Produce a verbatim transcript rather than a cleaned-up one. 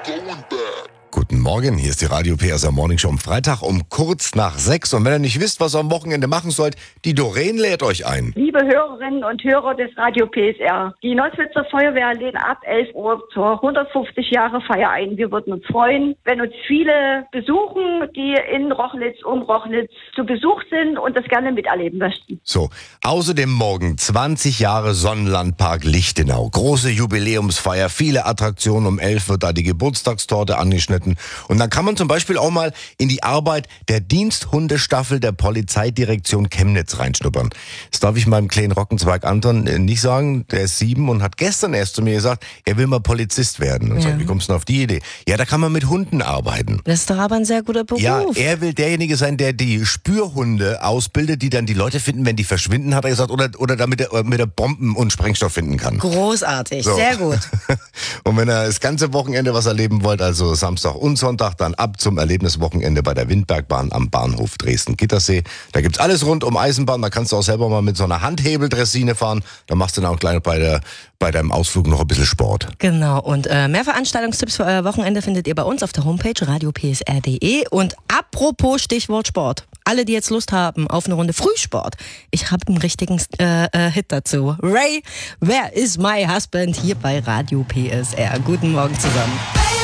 Guten Morgen, hier ist die Radio P S R Morning Show am Freitag um kurz nach sechs. Und wenn ihr nicht wisst, was ihr am Wochenende machen sollt, die Doreen lädt euch ein. Liebe Hörerinnen und Hörer des Radio P S R, die Neußwitzer Feuerwehr lädt ab elf Uhr zur hundertfünfzig Jahre Feier ein. Wir würden uns freuen, wenn uns viele besuchen, die in Rochlitz, um Rochlitz zu Besuch sind und das gerne miterleben möchten. So, außerdem morgen zwanzig Jahre Sonnenlandpark Lichtenau. Große Jubiläumsfeier, viele Attraktionen. Um elf wird da die Geburtstagstorte angeschnitten. Und dann kann man zum Beispiel auch mal in die Arbeit der Diensthundestaffel der Polizeidirektion Chemnitz reinschnuppern. Das darf ich meinem kleinen Rockenzweig Anton nicht sagen. Der ist sieben und hat gestern erst zu mir gesagt, er will mal Polizist werden. Und ja. so, wie kommst du denn auf die Idee? Ja, da kann man mit Hunden arbeiten. Das ist doch aber ein sehr guter Beruf. Ja, er will derjenige sein, der die Spürhunde ausbildet, die dann die Leute finden, wenn die verschwinden, hat er gesagt, oder, oder damit er mit der Bomben und Sprengstoff finden kann. Großartig, so. Sehr gut. Und wenn ihr das ganze Wochenende was erleben wollt, also Samstag und Sonntag, dann ab zum Erlebniswochenende bei der Windbergbahn am Bahnhof Dresden-Gittersee. Da gibt's alles rund um Eisenbahn, da kannst du auch selber mal mit so einer Handhebeldressine fahren. Da machst du dann auch gleich bei, der, bei deinem Ausflug noch ein bisschen Sport. Genau, und äh, mehr Veranstaltungstipps für euer Wochenende findet ihr bei uns auf der Homepage radio p s r punkt d e. Und apropos Stichwort Sport. Alle, die jetzt Lust haben auf eine Runde Frühsport, ich habe einen richtigen äh, äh, Hit dazu. Ray, Where is my husband? Hier bei Radio P S R. Guten Morgen zusammen.